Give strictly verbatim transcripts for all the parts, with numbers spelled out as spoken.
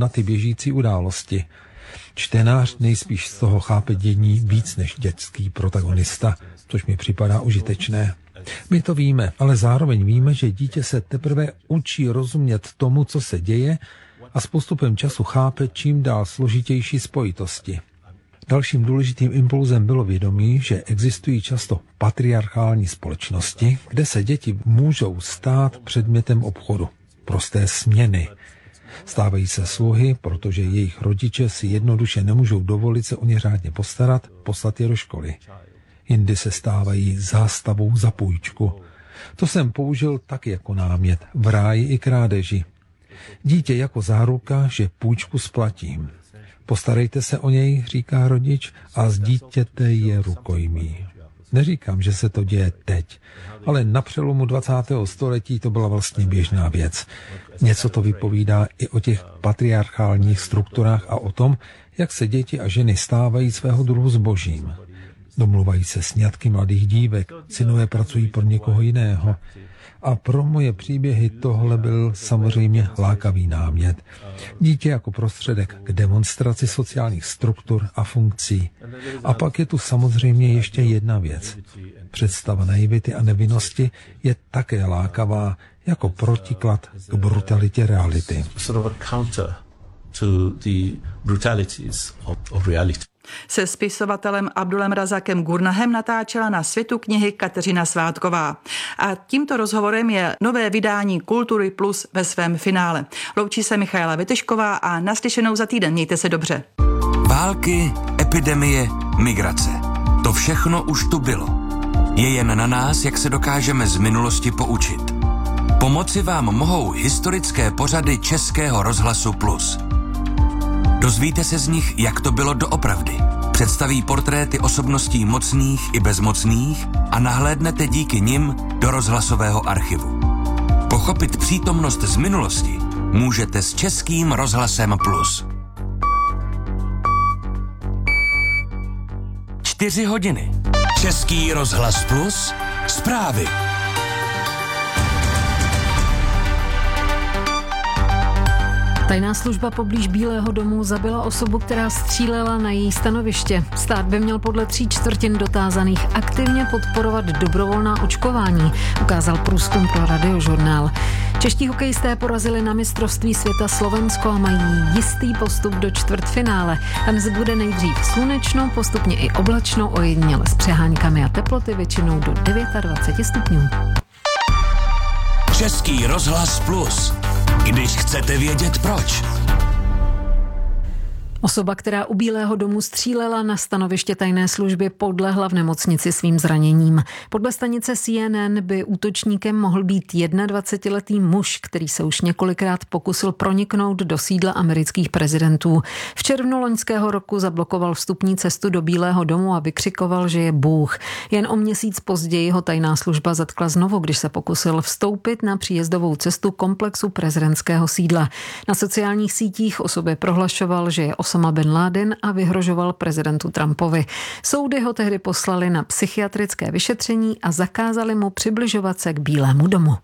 na ty běžící události. Čtenář nejspíš z toho chápe dění víc než dětský protagonista, což mi připadá užitečné. My to víme, ale zároveň víme, že dítě se teprve učí rozumět tomu, co se děje, a s postupem času chápe čím dál složitější spojitosti. Dalším důležitým impulzem bylo vědomí, že existují často patriarchální společnosti, kde se děti můžou stát předmětem obchodu, prosté směny. Stávají se sluhy, protože jejich rodiče si jednoduše nemůžou dovolit se o ně řádně postarat, poslat je do školy. Jindy se stávají zástavou za půjčku. To jsem použil tak jako námět v ráji i krádeži. Dítě jako záruka, že půjčku splatím. Postarejte se o něj, říká rodič, a z dítěte je rukojmí. Neříkám, že se to děje teď, ale na přelomu dvacátého století to byla vlastně běžná věc. Něco to vypovídá i o těch patriarchálních strukturách a o tom, jak se děti a ženy stávají svého druhu zbožím. Domluvají se sňatky mladých dívek, synové pracují pro někoho jiného. A pro moje příběhy tohle byl samozřejmě lákavý námět. Dítě jako prostředek k demonstraci sociálních struktur a funkcí. A pak je tu samozřejmě ještě jedna věc. Představa naivity a nevinnosti je také lákavá jako protiklad k brutalitě reality. Se spisovatelem Abdulem Razakem Gurnahem natáčela na Světu knihy Kateřina Svátková. A tímto rozhovorem je nové vydání Kultury Plus ve svém finále. Loučí se Michaela Vytešková a naslyšenou za týden. Mějte se dobře. Války, epidemie, migrace. To všechno už tu bylo. Je jen na nás, jak se dokážeme z minulosti poučit. Pomoci vám mohou historické pořady Českého rozhlasu Plus. Dozvíte se z nich, jak to bylo doopravdy. Představí portréty osobností mocných i bezmocných a nahlédnete díky nim do rozhlasového archivu. Pochopit přítomnost z minulosti můžete s Českým rozhlasem Plus. Čtyři hodiny. Český rozhlas Plus. Zprávy. Tajná služba poblíž Bílého domu zabila osobu, která střílela na její stanoviště. Stát by měl podle tří čtvrtin dotázaných aktivně podporovat dobrovolná očkování, ukázal průzkum pro Radiožurnál. Čeští hokejisté porazili na mistrovství světa Slovensko a mají jistý postup do čtvrtfinále. Dnes bude nejdřív slunečno, postupně i oblačno, ojediněle s přeháňkami a teploty většinou do dvacet devět stupňů. Český rozhlas Plus. Když chcete vědět proč. Osoba, která u Bílého domu střílela na stanoviště tajné služby, podlehla v nemocnici svým zraněním. Podle stanice C N N by útočníkem mohl být dvacetiletý muž, který se už několikrát pokusil proniknout do sídla amerických prezidentů. V červnu loňského roku zablokoval vstupní cestu do Bílého domu a vykřikoval, že je Bůh. Jen o měsíc později ho tajná služba zatkla znovu, když se pokusil vstoupit na příjezdovou cestu komplexu prezidentského sídla. Na sociálních sítích o sobě prohlašoval, že je Osama bin Laden a vyhrožoval prezidentu Trumpovi. Soudy ho tehdy poslali na psychiatrické vyšetření a zakázali mu přibližovat se k Bílému domu.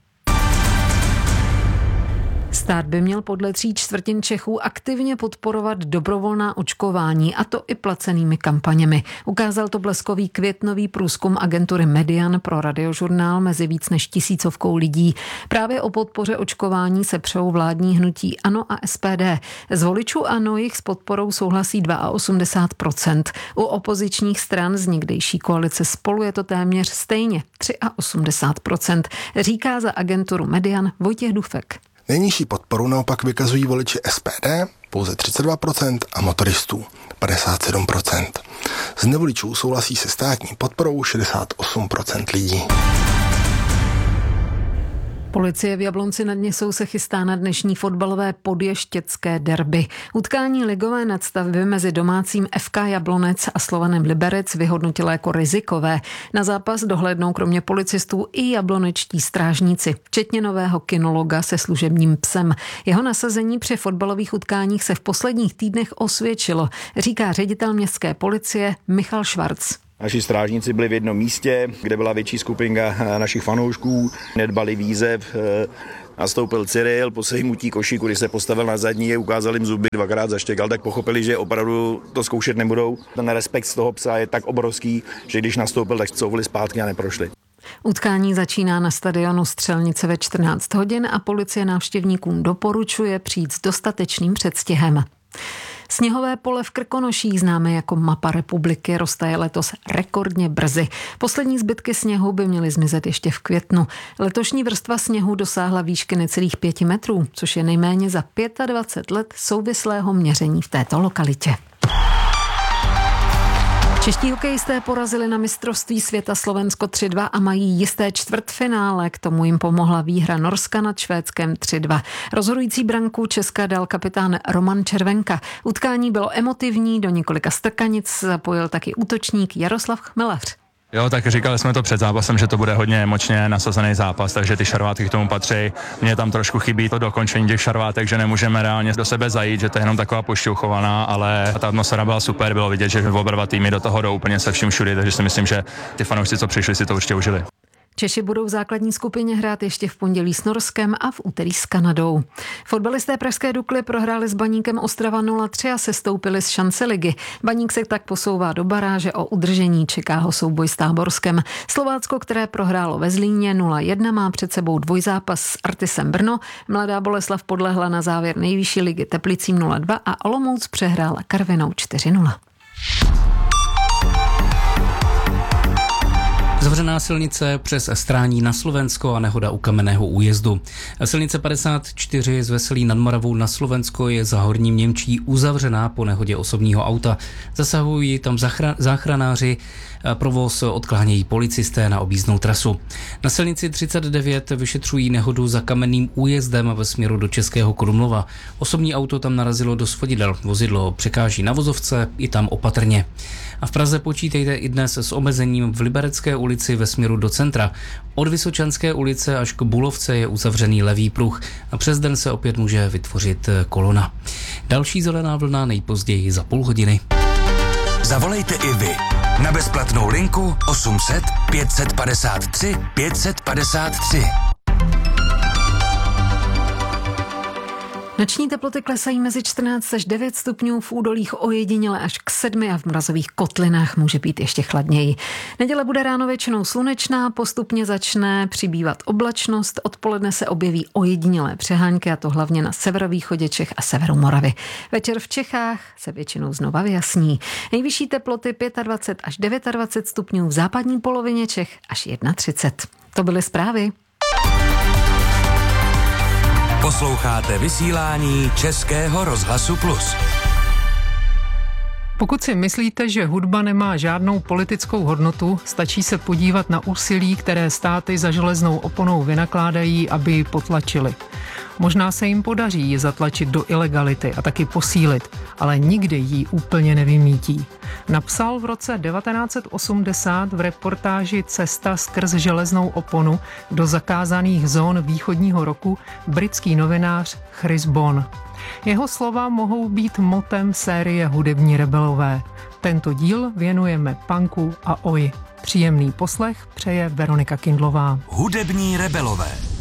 Stát by měl podle tří čtvrtin Čechů aktivně podporovat dobrovolná očkování, a to i placenými kampaněmi. Ukázal to bleskový květnový průzkum agentury Median pro Radiožurnál mezi víc než tisícovkou lidí. Právě o podpoře očkování se přou vládní hnutí ANO a S P D. Z voličů ANO jich s podporou souhlasí osmdesát dva procent. U opozičních stran z někdejší koalice Spolu je to téměř stejně osmdesát tři procent, říká za agenturu Median Vojtěch Dufek. Nejnižší podporu naopak vykazují voliči S P D, pouze třicet dva procent, a motoristů padesát sedm procent. Z nevoličů souhlasí se státní podporou šedesát osm procent lidí. Policie v Jablonci nad Nisou se chystá na dnešní fotbalové podještěcké derby. Utkání ligové nadstavby mezi domácím F K Jablonec a Slovanem Liberec vyhodnotila jako rizikové. Na zápas dohlédnou kromě policistů i jablonečtí strážníci, včetně nového kinologa se služebním psem. Jeho nasazení při fotbalových utkáních se v posledních týdnech osvědčilo, říká ředitel městské policie Michal Švarc. Naši strážníci byli v jednom místě, kde byla větší skupinka našich fanoušků, nedbali výzev. Nastoupil Cyril, po sejmutí košíku, když se postavil na zadní, ukázal jim zuby, dvakrát zaštěkal, tak pochopili, že opravdu to zkoušet nebudou. Ten respekt z toho psa je tak obrovský, že když nastoupil, tak couvli zpátky a neprošli. Utkání začíná na stadionu Střelnice ve čtrnáct hodin a policie návštěvníkům doporučuje přijít s dostatečným předstihem. Sněhové pole v Krkonoších, známé jako mapa republiky, roztaje letos rekordně brzy. Poslední zbytky sněhu by měly zmizet ještě v květnu. Letošní vrstva sněhu dosáhla výšky necelých pěti metrů, což je nejméně za dvacet pět let souvislého měření v této lokalitě. Čeští hokejisté porazili na mistrovství světa Slovensko tři dva a mají jisté čtvrtfinále. K tomu jim pomohla výhra Norska nad Švédskem tři dva. Rozhodující branku Česka dal kapitán Roman Červenka. Utkání bylo emotivní, do několika strkanic zapojil taky útočník Jaroslav Chmelař. Jo, tak říkali jsme to před zápasem, že to bude hodně emočně nasazený zápas, takže ty šarvátky k tomu patří. Mně tam trošku chybí to dokončení těch šarvátek, že nemůžeme reálně do sebe zajít, že to je jenom taková pošťouchovaná, ale ta atmosféra byla super, bylo vidět, že oba dva týmy do toho jdou úplně se vším všudy, takže si myslím, že ty fanoušci, co přišli, si to určitě užili. Češi budou v základní skupině hrát ještě v pondělí s Norskem a v úterý s Kanadou. Fotbalisté pražské Dukly prohráli s Baníkem Ostrava nula tři a sestoupili z šance ligy. Baník se tak posouvá do baráže, o udržení čeká ho souboj s Táborskem. Slovácko, které prohrálo ve Zlíně nula jedna, má před sebou dvojzápas s Artisem Brno. Mladá Boleslav podlehla na závěr nejvyšší ligy Teplicím nula dva a Olomouc přehrála Karvinou čtyři nula. Zavřená silnice přes Strání na Slovensko a nehoda u Kamenného újezdu. Silnice padesát čtyři z Veselí nad Moravou na Slovensko je za Horním Němčí uzavřená po nehodě osobního auta. Zasahují tam zachra- záchranáři, provoz odklánějí policisté na objízdnou trasu. Na silnici třicet devět vyšetřují nehodu za Kamenným újezdem ve směru do Českého Krumlova. Osobní auto tam narazilo do svodidel. Vozidlo překáží na vozovce, i tam opatrně. A v Praze počítejte i dnes s omezením v Liberecké ulici ve směru do centra. Od Vysočanské ulice až k Bulovce je uzavřený levý pruh a přes den se opět může vytvořit kolona. Další zelená vlna nejpozději za půl hodiny. Zavolejte i vy na bezplatnou linku osm set pět padesát tři pět padesát tři. Noční teploty klesají mezi čtrnáct až devět stupňů, v údolích ojediněle až k sedmi a v mrazových kotlinách může být ještě chladněji. Neděle bude ráno většinou slunečná, postupně začne přibývat oblačnost, odpoledne se objeví ojedinělé přehánky a to hlavně na severovýchodě Čech a severu Moravy. Večer v Čechách se většinou znova vyjasní. Nejvyšší teploty dvacet pět až dvacet devět stupňů, v západní polovině Čech až třicet jedna. To byly zprávy. Posloucháte vysílání Českého rozhlasu Plus. Pokud si myslíte, že hudba nemá žádnou politickou hodnotu, stačí se podívat na úsilí, které státy za železnou oponou vynakládají, aby ji potlačili. Možná se jim podaří ji zatlačit do ilegality a taky posílit, ale nikdy ji úplně nevymítí. Napsal v roce devatenáct set osmdesát v reportáži Cesta skrz železnou oponu do zakázaných zón východního roku britský novinář Chris Bon. Jeho slova mohou být motem série Hudební rebelové. Tento díl věnujeme punku a oji. Příjemný poslech přeje Veronika Kindlová. Hudební rebelové.